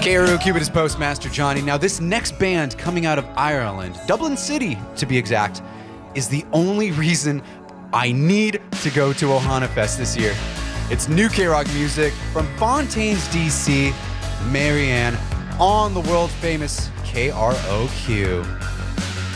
KROQ, it is Postmaster Johnny. Now, this next band coming out of Ireland, Dublin City to be exact, is the only reason I need to go to Ohana Fest this year. It's new K-Rock music from Fontaines, DC, Marianne, on the world famous KROQ.